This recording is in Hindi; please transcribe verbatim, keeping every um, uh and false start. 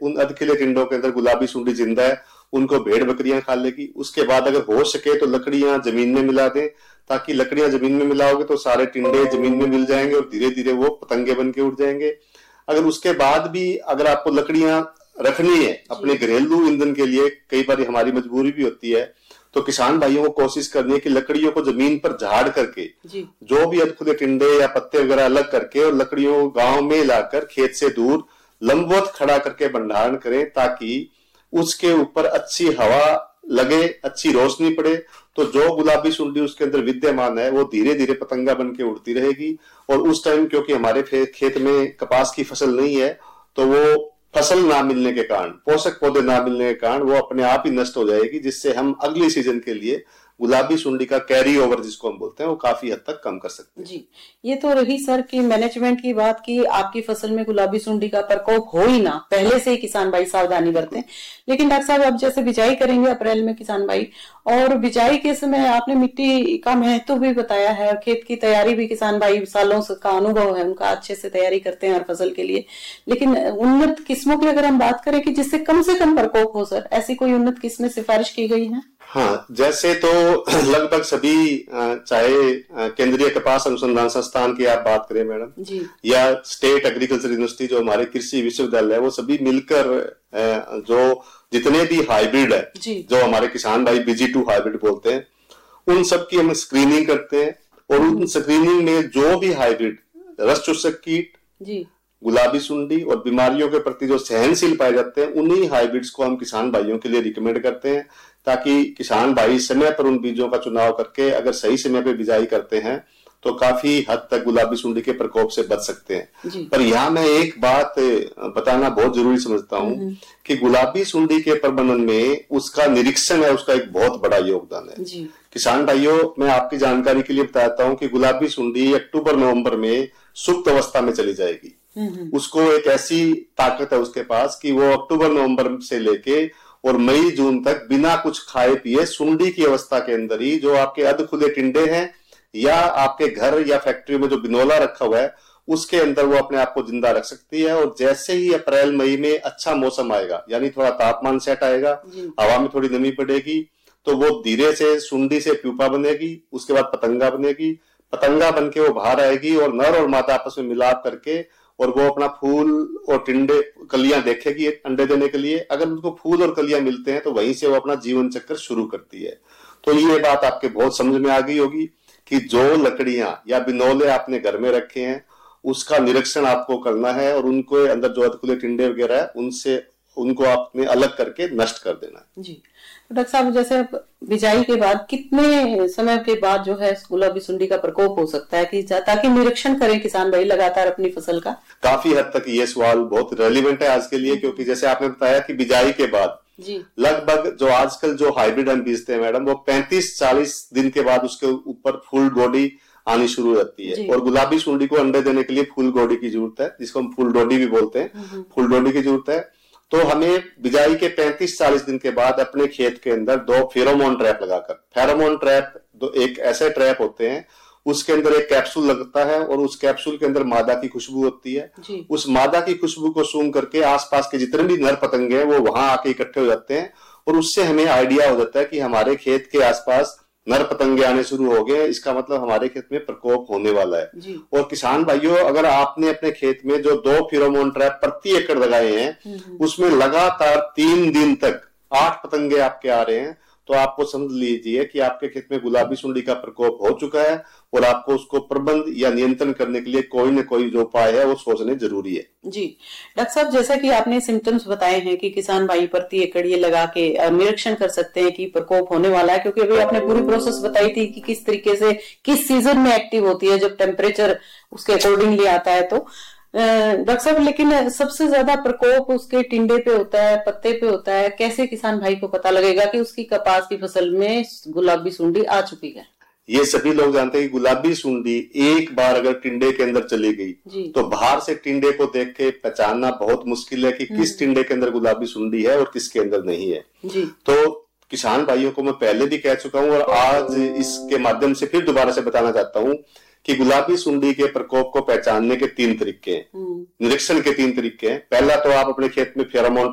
उन अधखिले टिंडों के अंदर गुलाबी सुंडी जिंदा है, उनको भेड़ बकरियां खा लेगी। उसके बाद अगर हो सके तो लकड़ियां जमीन में मिला दें, ताकि लकड़ियां जमीन में मिलाओगे तो सारे टिंडे जमीन में मिल जाएंगे और धीरे धीरे वो पतंगे बन के उड़ जाएंगे। अगर उसके बाद भी अगर आपको लकड़ियां रखनी है अपने घरेलू ईंधन के लिए, कई बार हमारी मजबूरी भी होती है, तो किसान भाइयों को कोशिश करनी है कि लकड़ियों को जमीन पर झाड़ करके जो भी अधखुले टिंडे या पत्ते वगैरह अलग करके और लकड़ियों को गांव में लाकर खेत से दूर लंबवत खड़ा करके भंडारण करें, ताकि उसके ऊपर अच्छी हवा लगे, अच्छी रोशनी पड़े, तो जो गुलाबी सुंडी उसके अंदर विद्यमान है वो धीरे धीरे पतंगा बन के उड़ती रहेगी। और उस टाइम क्योंकि हमारे खेत में कपास की फसल नहीं है, तो वो फसल ना मिलने के कारण, पोषक पौधे ना मिलने के कारण वो अपने आप ही नष्ट हो जाएगी, जिससे हम अगली सीजन के लिए गुलाबी सुंडी का कैरी ओवर जिसको हम बोलते हैं वो काफी हद तक कम कर सकते हैं। जी, ये तो रही सर की मैनेजमेंट की बात की, आपकी फसल में गुलाबी सुंडी का प्रकोप हो ही ना, पहले से ही किसान भाई सावधानी बरतें। लेकिन डॉक्टर साहब अब जैसे बिजाई करेंगे अप्रैल में किसान भाई, और बिजाई के समय आपने मिट्टी का महत्व भी बताया है, खेत की तैयारी भी किसान भाई सालों का अनुभव है उनका, अच्छे से तैयारी करते हैं हर फसल के लिए। लेकिन उन्नत किस्मों की अगर हम बात करें कि जिससे कम से कम प्रकोप हो सर, ऐसी कोई उन्नत किस्में सिफारिश की गई है? हाँ, जैसे तो लगभग सभी, चाहे केंद्रीय कपास अनुसंधान संस्थान की आप बात करें मैडम जी, या स्टेट एग्रीकल्चर यूनिवर्सिटी जो हमारे कृषि विश्वविद्यालय है, वो सभी मिलकर जो जितने भी हाइब्रिड है जो हमारे किसान भाई बीजी टू हाइब्रिड बोलते हैं, उन सब की हम स्क्रीनिंग करते हैं। और उन स्क्रीनिंग में जो भी हाइब्रिड रस चूसक कीट जी, गुलाबी सुंडी और बीमारियों के प्रति जो सहनशील पाए जाते हैं, उन्हीं हाइब्रिड्स को हम किसान भाइयों के लिए रिकमेंड करते हैं, ताकि किसान भाई समय पर उन बीजों का चुनाव करके अगर सही समय पे बिजाई करते हैं तो काफी हद तक गुलाबी सुंडी के प्रकोप से बच सकते हैं। पर यहाँ मैं एक बात बताना बहुत जरूरी समझता हूँ कि गुलाबी सुंडी के प्रबंधन में उसका निरीक्षण है, उसका एक बहुत बड़ा योगदान है। किसान भाइयों, मैं आपकी जानकारी के लिए बताता हूँ कि गुलाबी सुंडी अक्टूबर नवंबर में सुप्त अवस्था में चली जाएगी। उसको एक ऐसी ताकत है उसके पास कि वो अक्टूबर नवंबर से लेके और मई जून तक बिना कुछ खाए पिए सुंडी की अवस्था के अंदर ही जो आपके अधखुले टिंडे हैं या आपके घर या फैक्ट्री में जो बिनोला रखा हुआ है उसके अंदर वो अपने आप को जिंदा रख सकती है। और जैसे ही अप्रैल मई में अच्छा मौसम आएगा, यानी थोड़ा तापमान सेट आएगा, हवा में थोड़ी नमी पड़ेगी, तो वो धीरे से सुंडी से प्यूपा बनेगी, उसके बाद पतंगा बनेगी, पतंगा बन के वो बाहर आएगी और नर और मादा आपस में मिलाप करके और वो अपना फूल और टिंडे कलियां देखेगी अंडे देने के लिए। अगर उनको फूल और कलियां मिलते हैं तो वहीं से वो अपना जीवन चक्र शुरू करती है। तो ये बात आपके बहुत समझ में आ गई होगी कि जो लकड़ियां या बिनौले आपने घर में रखे हैं उसका निरीक्षण आपको करना है और उनको अंदर जो अधखुले टिंडे वगैरह है उनसे उनको आपने अलग करके नष्ट कर देना है। जी डॉक्टर साहब, जैसे बिजाई के बाद कितने समय के बाद जो है गुलाबी सुंडी का प्रकोप हो सकता है कि ताकि निरीक्षण करें किसान भाई लगातार अपनी फसल का? काफी हद तक ये सवाल बहुत रेलिवेंट है आज के लिए, क्योंकि जैसे आपने बताया कि बिजाई के बाद लगभग जो आजकल जो हाइब्रिड हम बीजते हैं मैडम, वो पैंतीस चालीस दिन के बाद उसके ऊपर फुल बॉडी आनी शुरू हो जाती है। और गुलाबी सुंडी को अंडे देने के लिए फुल बॉडी की जरूरत है, जिसको हम फुल डोडी भी बोलते हैं, फुल डोडी की जरूरत है। तो हमें बिजाई के पैंतीस चालीस दिन के बाद अपने खेत के अंदर दो फेरोमोन ट्रैप लगाकर, फेरोमोन ट्रैप दो एक ऐसे ट्रैप होते हैं, उसके अंदर एक कैप्सूल लगता है और उस कैप्सूल के अंदर मादा की खुशबू होती है। उस मादा की खुशबू को सूंघ करके आसपास के जितने भी नर पतंगे हैं वो वहां आके इकट्ठे हो जाते हैं और उससे हमें आइडिया हो जाता है कि हमारे खेत के आसपास नर पतंगे आने शुरू हो गए, इसका मतलब हमारे खेत में प्रकोप होने वाला है। और किसान भाइयों, अगर आपने अपने खेत में जो दो फेरोमोन ट्रैप प्रति एकड़ लगाए हैं उसमें लगातार तीन दिन तक आठ पतंगे आपके आ रहे हैं, तो आपको समझ लीजिए कि आपके खेत में गुलाबी सुंडी का प्रकोप हो चुका है और आपको उसको प्रबंध या नियंत्रण करने के लिए कोई न कोई जो उपाय है वो सोचने जरूरी है। जी डॉक्टर साहब, जैसा कि आपने सिम्टम्स बताए हैं कि किसान भाई प्रति एकड़ ये लगा के निरीक्षण कर सकते हैं कि प्रकोप होने वाला है, क्योंकि अभी आपने पूरी प्रोसेस बताई थी कि किस तरीके से किस सीजन में एक्टिव होती है, जब टेम्परेचर उसके अकॉर्डिंगली आता है। तो डॉक्टर साहब, लेकिन सबसे ज्यादा प्रकोप उसके टिंडे पे होता है, पत्ते पे होता है, कैसे किसान भाई को पता लगेगा कि उसकी कपास की फसल में गुलाबी सुंडी आ चुकी है? ये सभी लोग जानते हैं कि गुलाबी सुंडी एक बार अगर टिंडे के अंदर चली गई तो बाहर से टिंडे को देख के पहचानना बहुत मुश्किल है कि किस टिंडे के अंदर गुलाबी सुंडी है और किसके अंदर नहीं है। जी। तो किसान भाइयों को मैं पहले भी कह चुका हूं और आज इसके माध्यम से फिर दोबारा से बताना चाहता हूं कि गुलाबी सुंडी के प्रकोप को पहचानने के तीन तरीके हैं, निरीक्षण के तीन तरीके हैं। पहला तो आप अपने खेत में फेरोमोन